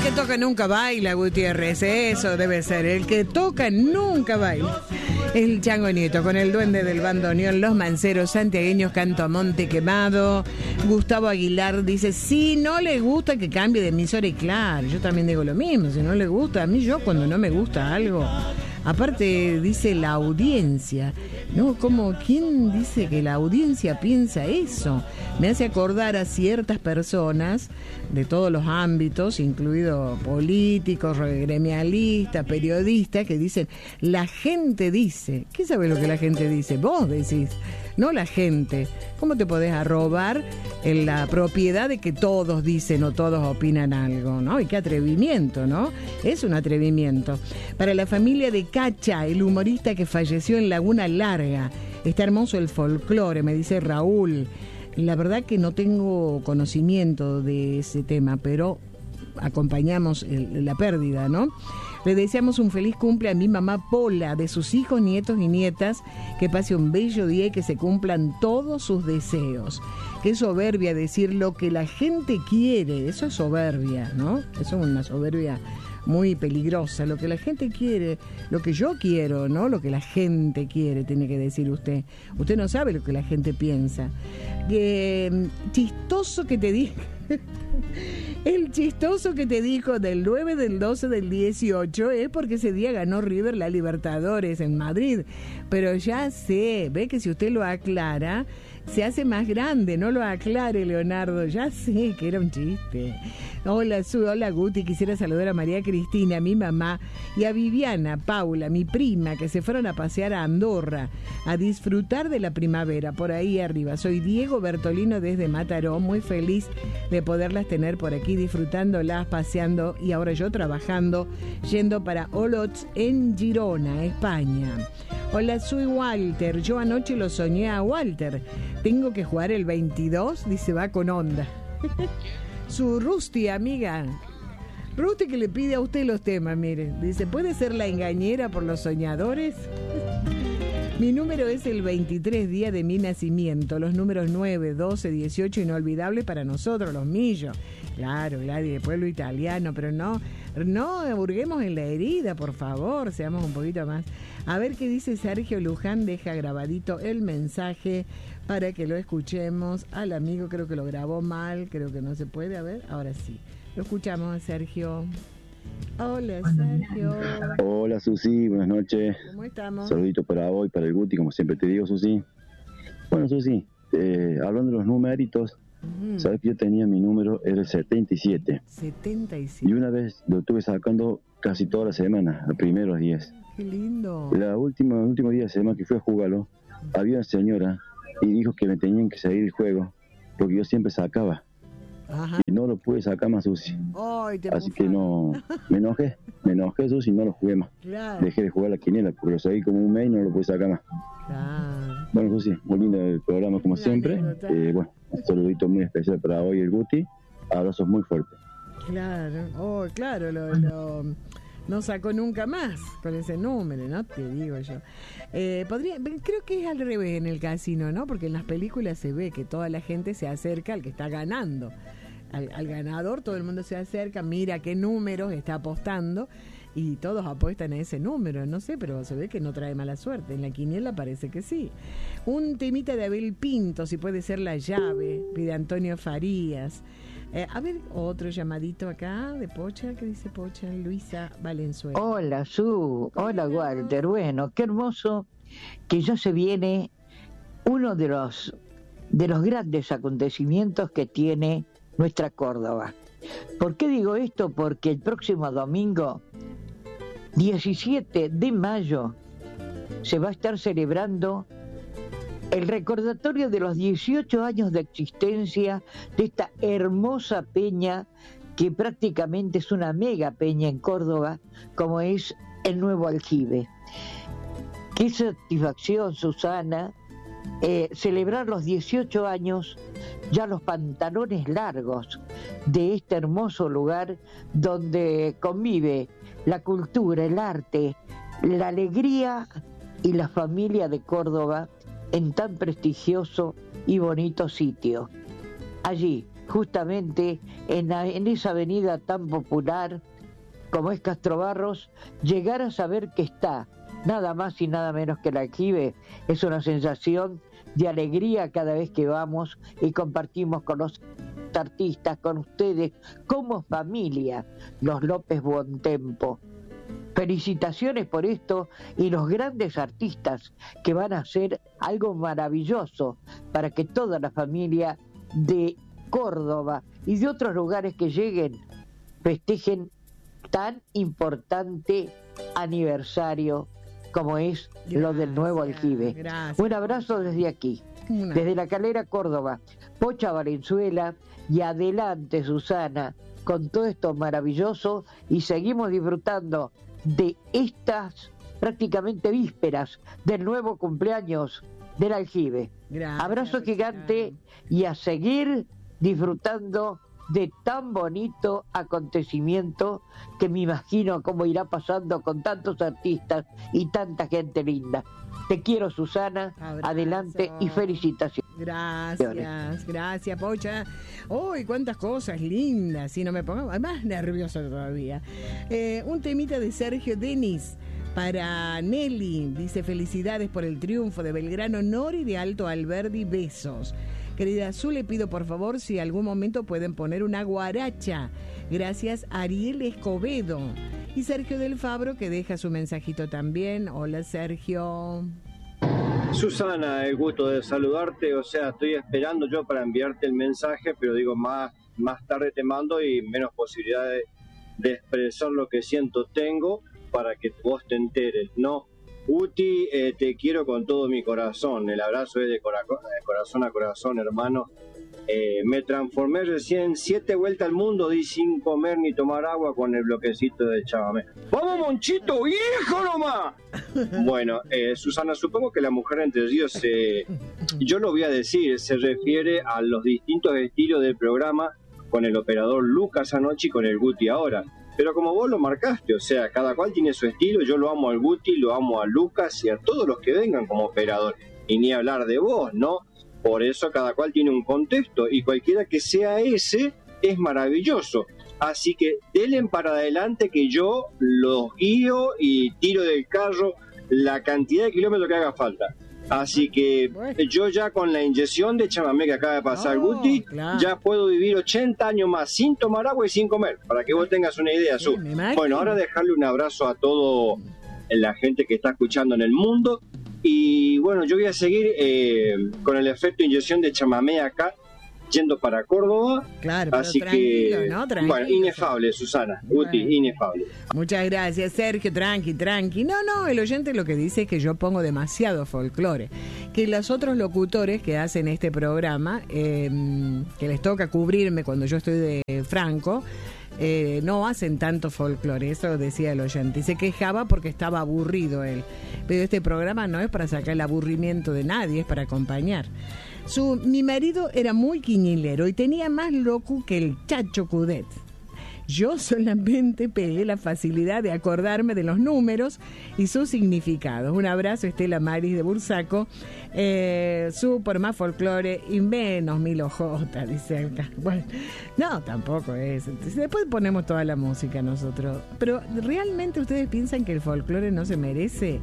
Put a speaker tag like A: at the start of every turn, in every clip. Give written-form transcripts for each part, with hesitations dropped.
A: que toca nunca baila, Gutiérrez, eso debe ser. El que toca nunca baila. El Chango Nieto con el duende del bandoneón, los manceros santiagueños, canto a monte quemado. Gustavo Aguilar dice, si no le gusta que cambie de emisora, y claro, yo también digo lo mismo, si no le gusta, a mí yo cuando no me gusta algo, aparte dice la audiencia, ¿no? ¿Cómo? ¿Quién dice que la audiencia piensa eso? Me hace acordar a ciertas personas de todos los ámbitos, incluido políticos, gremialistas, periodistas, que dicen, la gente dice. ¿Qué sabe lo que la gente dice? Vos decís, no la gente. ¿Cómo te podés arrobar en la propiedad de que todos dicen o todos opinan algo, ¿no? Y qué atrevimiento, ¿no? Es un atrevimiento. Para la familia de Cacha, el humorista que falleció en Laguna Larga, está hermoso el folclore, me dice Raúl. La verdad que no tengo conocimiento de ese tema, pero acompañamos la pérdida, ¿no? Le deseamos un feliz cumple a mi mamá Pola, de sus hijos, nietos y nietas, que pase un bello día y que se cumplan todos sus deseos. Qué soberbia decir lo que la gente quiere, eso es soberbia, ¿no? Eso es una soberbia muy peligrosa, lo que la gente quiere, lo que yo quiero, no lo que la gente quiere, tiene que decir usted. Usted no sabe lo que la gente piensa. Chistoso que te dije. El chistoso que te dijo del 9, del 12, del 18 es porque ese día ganó River la Libertadores en Madrid. Pero ya sé, ve que si usted lo aclara, se hace más grande. No lo aclare, Leonardo, ya sé que era un chiste. Hola, hola Guti, quisiera saludar a María Cristina, a mi mamá, y a Viviana, Paula, mi prima, que se fueron a pasear a Andorra, a disfrutar de la primavera, por ahí arriba. Soy Diego Bertolino desde Mataró, muy feliz de poderlas tener por aquí, disfrutándolas, paseando, y ahora yo trabajando, yendo para Olot en Girona, España. Hola, soy Walter, yo anoche lo soñé a Walter, tengo que jugar el 22, dice, va con onda. Su Rusty, amiga. Rusty que le pide a usted los temas, mire. Dice, ¿puede ser la engañera por los soñadores? Mi número es el 23, día de mi nacimiento. Los números 9, 12, 18, inolvidable para nosotros, los millos. Claro, Gladys, de pueblo italiano, pero no hurguemos en la herida, por favor, seamos un poquito más. A ver qué dice Sergio Luján, deja grabadito el mensaje para que lo escuchemos. Al amigo creo que lo grabó mal, creo que no se puede, a ver, ahora sí. Lo escuchamos, Sergio. Hola, Sergio.
B: Hola, Susi, buenas noches.
A: ¿Cómo estamos?
B: Saludito para hoy, para el Guti, como siempre te digo, Susi. Bueno, Susi, hablando de los numeritos, sabes que yo tenía mi número, era el 77.
A: 77.
B: Y una vez lo estuve sacando casi toda la semana, los primeros 10.
A: Qué lindo.
B: El último día de semana que fui a jugarlo, había una señora y dijo que me tenían que seguir el juego, porque yo siempre sacaba.
A: Ajá.
B: Y no lo pude sacar más, Susi.
A: Ay,
B: así que no, me enojé, Susi, y no lo jugué más.
A: Claro.
B: Dejé de jugar la quiniela, porque lo seguí como un mes y no lo pude sacar más.
A: Claro.
B: Bueno, Susi, muy lindo el programa como siempre. Bueno, un saludito muy especial para hoy el Guti. Abrazos muy fuertes.
A: Claro, claro, no sacó nunca más con ese número, ¿no? Te digo yo. Creo que es al revés en el casino, ¿no? Porque en las películas se ve que toda la gente se acerca al que está ganando. Al ganador todo el mundo se acerca, mira qué números está apostando y todos apuestan a ese número, no sé, pero se ve que no trae mala suerte. En la quiniela parece que sí. Un temita de Abel Pinto, si puede ser la llave, pide Antonio Farías. A ver, otro llamadito acá de Pocha, ¿qué dice Pocha? Luisa Valenzuela.
C: Hola, hola Walter. Bueno, qué hermoso que ya se viene uno de los grandes acontecimientos que tiene nuestra Córdoba. ¿Por qué digo esto? Porque el próximo domingo, 17 de mayo, se va a estar celebrando el recordatorio de los 18 años de existencia de esta hermosa peña, que prácticamente es una mega peña en Córdoba, como es el Nuevo Aljibe. Qué satisfacción, Susana, celebrar los 18 años, ya los pantalones largos de este hermoso lugar donde convive la cultura, el arte, la alegría y la familia de Córdoba en tan prestigioso y bonito sitio. Allí, justamente en esa avenida tan popular como es Castro Barros, llegar a saber que está nada más y nada menos que el aljibe es una sensación de alegría cada vez que vamos y compartimos con los artistas, con ustedes, como familia, los López Buontempo. Felicitaciones por esto y los grandes artistas que van a hacer algo maravilloso para que toda la familia de Córdoba y de otros lugares que lleguen festejen tan importante aniversario como es lo del nuevo aljibe. Un abrazo desde aquí, desde La Calera, Córdoba. Pocha Valenzuela, y adelante Susana con todo esto maravilloso, y seguimos disfrutando de estas prácticamente vísperas del nuevo cumpleaños del aljibe. Abrazo gigante y a seguir disfrutando de tan bonito acontecimiento que me imagino cómo irá pasando con tantos artistas y tanta gente linda. Te quiero, Susana. Abrazo. Adelante y felicitaciones.
A: Gracias, Pocha. ¡Uy, cuántas cosas lindas! Si no me pongo más nerviosa todavía. Un temita de Sergio Denis para Nelly. Dice: felicidades por el triunfo de Belgrano, Nori de Alto Alberdi, besos. Querida Azul, le pido por favor si algún momento pueden poner una guaracha. Gracias, Ariel Escobedo. Y Sergio del Fabro, que deja su mensajito también. Hola, Sergio.
D: Susana, el gusto de saludarte. O sea, estoy esperando yo para enviarte el mensaje, pero digo, más tarde te mando y menos posibilidad de expresar lo que siento tengo para que vos te enteres, ¿no? Uti, te quiero con todo mi corazón. El abrazo es de corazón a corazón, hermano. Me transformé recién 7 vueltas al mundo, di sin comer ni tomar agua con el bloquecito de chamamé. ¡Vamos, Monchito, hijo nomás! Bueno, Susana, supongo que la mujer entre ríos, yo lo voy a decir, se refiere a los distintos estilos del programa con el operador Lucas anoche y con el Guti ahora. Pero como vos lo marcaste, o sea, cada cual tiene su estilo. Yo lo amo al Guti, lo amo a Lucas y a todos los que vengan como operador. Y ni hablar de vos, ¿no? Por eso cada cual tiene un contexto y cualquiera que sea ese es maravilloso. Así que denle para adelante que yo los guío y tiro del carro la cantidad de kilómetros que haga falta. Así que yo ya con la inyección de chamamé que acaba de pasar Guti, ya puedo vivir 80 años más sin tomar agua y sin comer, para que vos tengas una idea, Su. Bueno, ahora dejarle un abrazo a toda la gente que está escuchando en el mundo. Y bueno, yo voy a seguir con el efecto inyección de chamamé acá, yendo para Córdoba.
A: Claro,
D: así que, ¿no? Bueno, inefable, Susana, Guti, inefable.
A: Muchas gracias, Sergio, tranqui. No, el oyente lo que dice es que yo pongo demasiado folclore, que los otros locutores que hacen este programa, que les toca cubrirme cuando yo estoy de Franco, no hacen tanto folclore, eso decía el oyente, y se quejaba porque estaba aburrido él. Pero este programa no es para sacar el aburrimiento de nadie, es para acompañar. Mi marido era muy quiñilero y tenía más loco que el Chacho Cudet. Yo solamente pegué la facilidad de acordarme de los números y sus significados. Un abrazo, Estela Maris de Bursaco. Por más folclore y menos Milo J, dice acá. Bueno, no, tampoco es. Después ponemos toda la música nosotros. Pero ¿realmente ustedes piensan que el folclore no se merece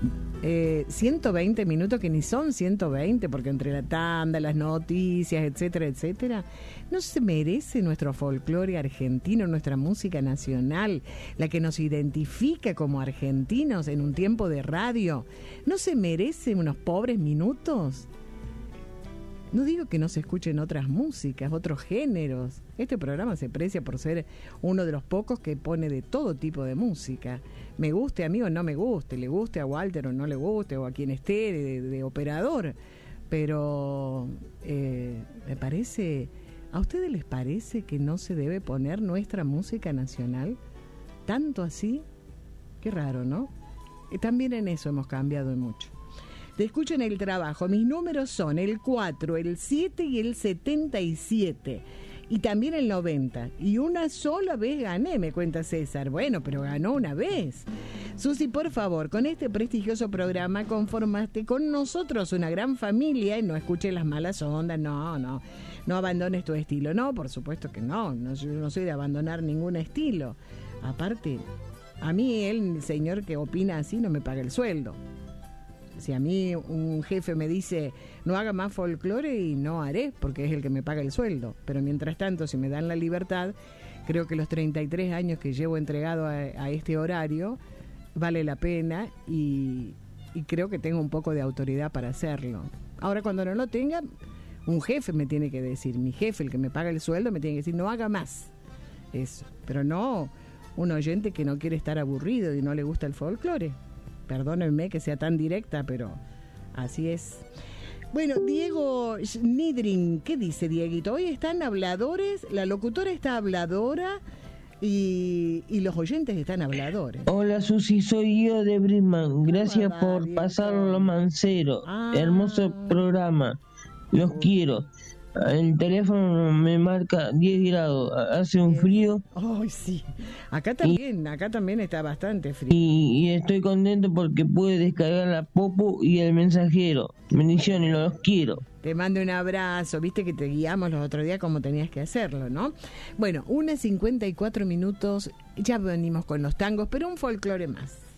A: 120 minutos, que ni son 120, porque entre la tanda, las noticias, etcétera, etcétera? ¿No se merece nuestro folclore argentino, nuestra música nacional, la que nos identifica como argentinos en un tiempo de radio? ¿No se merece unos pobres minutos? No digo que no se escuchen otras músicas, otros géneros. Este programa se aprecia por ser uno de los pocos que pone de todo tipo de música. Me guste a mí o no me guste, le guste a Walter o no le guste, o a quien esté de operador. Pero me parece... ¿A ustedes les parece que no se debe poner nuestra música nacional? ¿Tanto así? Qué raro, ¿no? También en eso hemos cambiado mucho. Te escucho en el trabajo. Mis números son el 4, el 7 y el 77. Y también el 90. Y una sola vez gané, me cuenta César. Bueno, pero ganó una vez. Susi, por favor, con este prestigioso programa conformaste con nosotros una gran familia y no escuches las malas ondas. No. no abandones tu estilo. No, por supuesto que no, yo no soy de abandonar ningún estilo. Aparte, a mí el señor que opina así no me paga el sueldo. Si a mí un jefe me dice no haga más folclore, y no haré, porque es el que me paga el sueldo. Pero mientras tanto, si me dan la libertad, creo que los 33 años que llevo entregado a este horario vale la pena, y creo que tengo un poco de autoridad para hacerlo. Ahora, cuando no lo tenga, un jefe me tiene que decir, mi jefe, el que me paga el sueldo, me tiene que decir no haga más eso, pero no un oyente que no quiere estar aburrido y no le gusta el folclore. Perdónenme que sea tan directa, pero así es. Bueno, Diego Nidrin, ¿qué dice Dieguito? Hoy están habladores, la locutora está habladora y los oyentes están habladores.
E: Hola Susi, soy yo de Brisman. Gracias por pasarlo los manceros. Hermoso programa. Los quiero. El teléfono me marca 10 grados, hace un frío.
A: Ay, sí. Acá también está bastante frío.
E: Y estoy contento porque pude descargar la Popo y el mensajero. Bendiciones, los quiero.
A: Te mando un abrazo, viste que te guiamos los otros días como tenías que hacerlo, ¿no? Bueno, 1:54, ya venimos con los tangos, pero un folclore más.